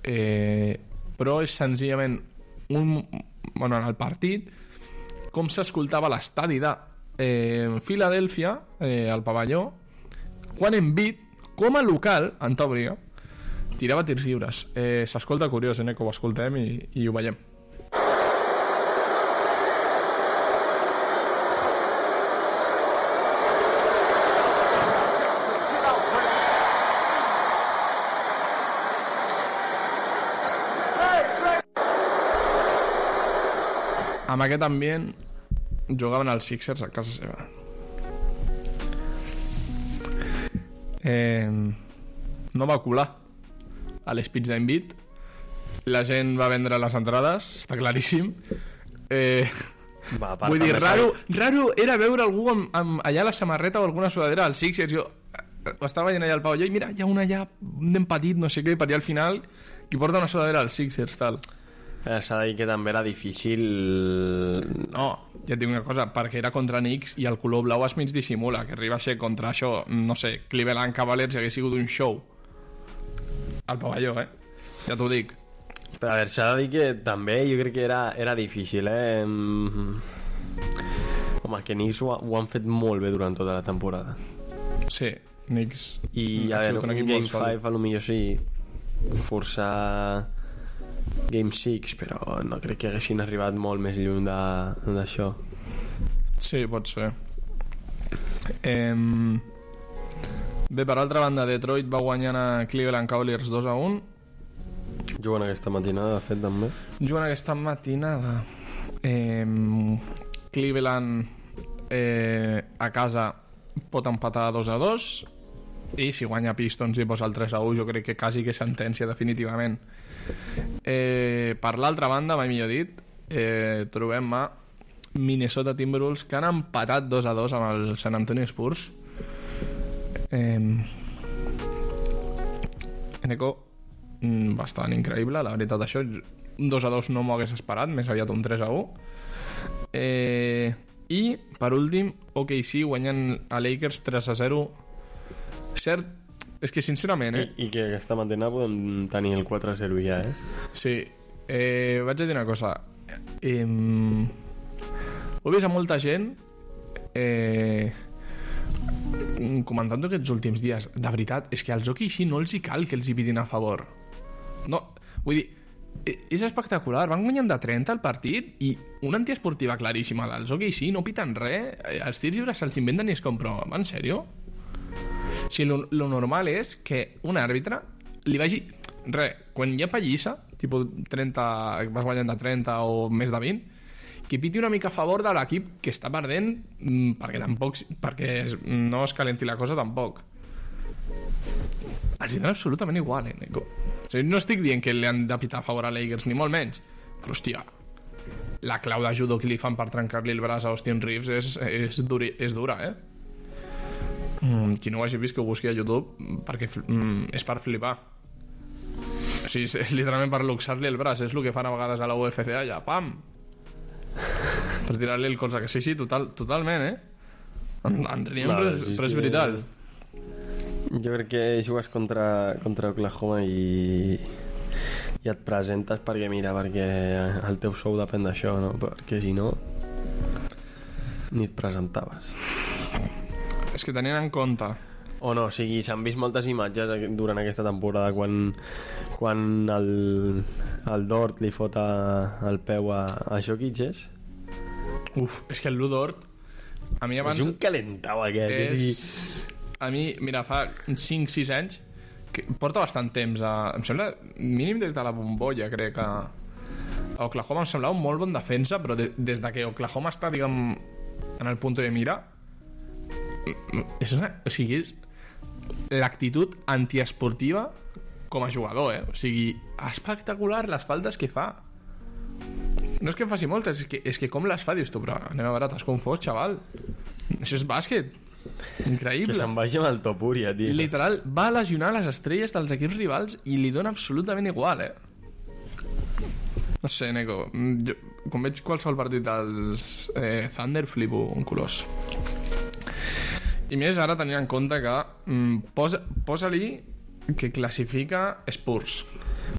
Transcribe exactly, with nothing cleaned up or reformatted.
eh, però és senzillament un, bueno, en el partit com s'escoltava l'estadi de eh, Filadèlfia, eh, al pavelló, quan Embiid, com a local, en teoria, tirava tirs lliures. Eh, s'escolta curiós, eh, que ho escoltem i, i ho veiem. Amb aquest ambient jugaven els Sixers a casa seva. Eh, no va colar a l'espitz d'Embiid. La gent va vendre les entrades, està claríssim. Eh, va, vull dir, raro, raro era veure algú amb, amb allà la samarreta o alguna sudadera als Sixers. Jo ho estava veient allà al pavelló i mira, hi ha un allà, un nen petit, no sé què, per allà al final qui porta una sudadera als Sixers, tal. S'ha de dir que també era difícil. No, ja et dic una cosa, perquè era contra Knicks i el color blau es mig dissimula, que arriba a ser contra això, no sé, Cleveland Cavaliers hagués sigut un show al pavelló, eh? Ja t'ho dic. Però a veure, s'ha de dir que també jo crec que era, era difícil, eh? Home, que Knicks ho, ho han fet molt bé durant tota la temporada. Sí, Knicks. I a veure, un, un Game cinc a lo millor sí, forçar Game sis, però no crec que haguessin arribat molt més lluny d'això. Sí, pot ser. Eh, bé, per altra banda, Detroit va guanyar a Cleveland Cavaliers dos a un. Juguen aquesta matinada, de fet, també. Juguen aquesta matinada. Eh, Cleveland eh, a casa pot empatar dos a dos, i si guanya Pistons i posa el tres a u, jo crec que quasi que sentència definitivament. Eh, per l'altra banda, mai millor dit, eh, trobem a Minnesota Timberwolves, que han empatat dos a dos amb el San Antonio Spurs. eh, Eneco, bastant increïble, la veritat. Això, un dos a dos no m'ho hagués esperat, més aviat un tres a u. eh, i per últim, O K C guanyant a Lakers tres a zero. Cert, és que sincerament, eh? I, i que aquesta matinada podem tenir el quatre a zero ja, eh? Sí. Eh, vaig a dir una cosa. Eh, ho he vist a molta gent eh, comentant aquests últims dies. De veritat, és que als O K C no els hi cal que els hi pidin a favor. No, vull dir, és espectacular. Van guanyant de trenta el partit i una antiesportiva claríssima dels O K C, no piten res. Els tirs lliures se'ls inventen i es compro. En sèrio? O sigui, lo, lo normal és que un àrbitre li vagi... Re, quan hi ha pallissa, tipus trenta, vas guanyant de trenta o més de vint, que piti una mica a favor de l'equip que està perdent, perquè tampoc, perquè no es calenti la cosa tampoc. Els hi dona absolutament igual, eh, Nico? O sigui, no estic dient que li han de pitar a favor a Lakers, ni molt menys. Però, hòstia, la clau de judo que li fan per trencar-li el braç a Austin Reeves és, és, duri, és dura, eh? Mm, qui no ho hagi vist, que ho busqui a YouTube, perquè mm, és per flipar. O sigui, és, és literalment per luxar-li el braç. És el que fan a vegades a la U F C allà, pam, per tirar-li el colze. Que sí, sí, total, totalment, eh? En, en riem, però, però és veritat. Jo crec que jugues contra, contra Oklahoma i, i et presentes perquè, mira, perquè el teu sou depèn d'això, no? Perquè si no, ni et presentaves. És que tenint en compte... O no, o sigui, s'han vist moltes imatges durant aquesta temporada quan, quan el, el Dort li fot a, el peu a, a Jokic, és? Uf, és que el Lu Dort a mi abans... És un calentau aquest. És... És... A mi, mira, fa cinc sis anys que porta bastant temps a... Em sembla, mínim des de la bombolla, crec que a Oklahoma em semblava un molt bon defensa, però de, des de que Oklahoma està, diguem, en el punt de mira, és una... O sigui, és l'actitud antiesportiva com a jugador, eh? O sigui, espectacular les faltes que fa. No és que en faci moltes, és que, és que com les fa, dius tu, però anem a veure, t'has confós, xaval. Això és bàsquet. Increïble. Que se'n vagi amb el Topuria, tio. Literal, va lesionar les estrelles dels equips rivals i li dona absolutament igual, eh? No sé, Neko, jo, quan veig qualsevol partit dels eh, Thunder flipo un colós. I més ara tenint en compte que mm, posa, posa-li que classifica Spurs.